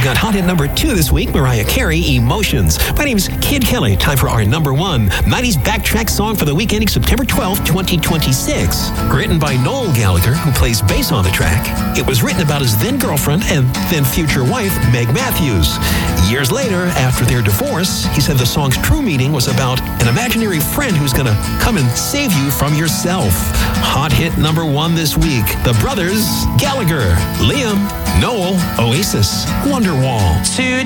got hot hit number 2 this week, Mariah Carey, Emotions. My name's Kid Kelly. Time for our number 1 90s backtrack song for the week ending September 12, 2026. Written by Noel Gallagher, who plays bass on the track. It was written about his then girlfriend and then future wife, Meg Matthews. Years later, after their divorce, he said the song's true meaning was about an imaginary friend who's gonna come and save you from yourself. Hot hit number 1 this week. The brothers Gallagher, Liam, Noel, Oasis, Wonderwall. Today